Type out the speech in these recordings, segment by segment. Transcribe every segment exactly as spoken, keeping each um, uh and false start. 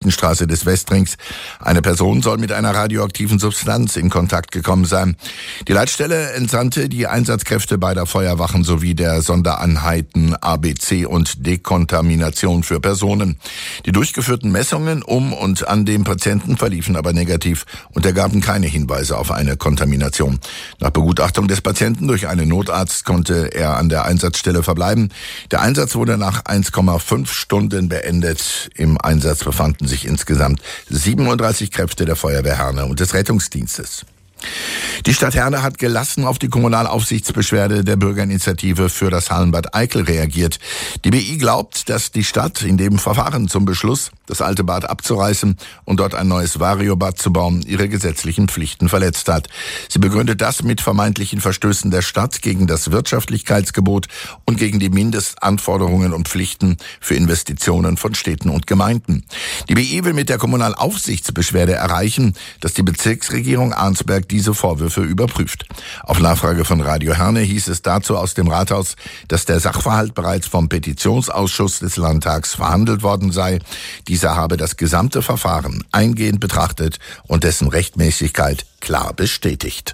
Lichtenstraße des Westrings. Eine Person soll mit einer radioaktiven Substanz in Kontakt gekommen sein. Die Leitstelle entsandte die Einsatzkräfte beider Feuerwachen sowie der Sondereinheiten A B C und Dekontamination für Personen. Die durchgeführten Messungen um und an dem Patienten verliefen aber negativ und ergaben keine Hinweise auf eine Kontamination. Nach Begutachtung des Patienten durch einen Notarzt konnte er an der Einsatzstelle verbleiben. Der Einsatz wurde nach eins Komma fünf Stunden beendet. Im Einsatz befanden sich insgesamt siebenunddreißig Kräfte der Feuerwehr Herne und des Rettungsdienstes. Die Stadt Herne hat gelassen auf die Kommunalaufsichtsbeschwerde der Bürgerinitiative für das Hallenbad Eickel reagiert. Die B I glaubt, dass die Stadt in dem Verfahren zum Beschluss, das alte Bad abzureißen und dort ein neues Variobad zu bauen, ihre gesetzlichen Pflichten verletzt hat. Sie begründet das mit vermeintlichen Verstößen der Stadt gegen das Wirtschaftlichkeitsgebot und gegen die Mindestanforderungen und Pflichten für Investitionen von Städten und Gemeinden. Die B I will mit der Kommunalaufsichtsbeschwerde erreichen, dass die Bezirksregierung Arnsberg diese Vorwürfe überprüft. Auf Nachfrage von Radio Herne hieß es dazu aus dem Rathaus, dass der Sachverhalt bereits vom Petitionsausschuss des Landtags verhandelt worden sei. Dieser habe das gesamte Verfahren eingehend betrachtet und dessen Rechtmäßigkeit klar bestätigt.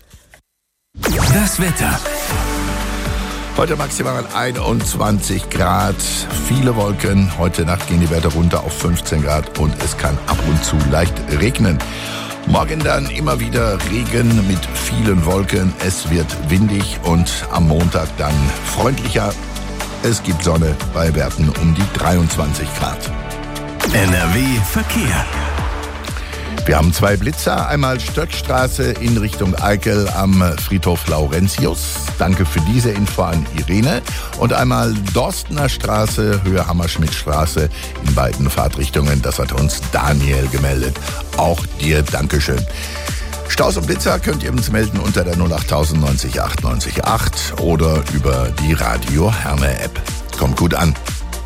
Das Wetter. Heute maximal einundzwanzig Grad, viele Wolken. Heute Nacht gehen die Werte runter auf fünfzehn Grad und es kann ab und zu leicht regnen. Morgen dann immer wieder Regen mit vielen Wolken. Es wird windig und am Montag dann freundlicher. Es gibt Sonne bei Werten um die dreiundzwanzig Grad. N R W Verkehr. Wir haben zwei Blitzer, einmal Stöckstraße in Richtung Eickel am Friedhof Laurentius. Danke für diese Info an Irene. Und einmal Dorstener Straße, Höhe Hammerschmidtstraße in beiden Fahrtrichtungen. Das hat uns Daniel gemeldet. Auch dir Dankeschön. Staus und Blitzer könnt ihr uns melden unter der null acht neun acht neun acht oder über die Radio Herne App. Kommt gut an.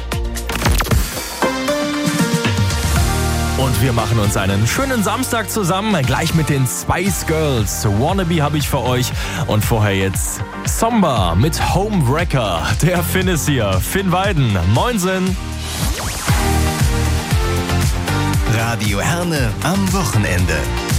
Und wir machen uns einen schönen Samstag zusammen, gleich mit den Spice Girls. Wannabe habe ich für euch. Und vorher jetzt Somba mit Homewrecker. Der Finn ist hier. Finn Weiden. Moinsen. Radio Herne am Wochenende.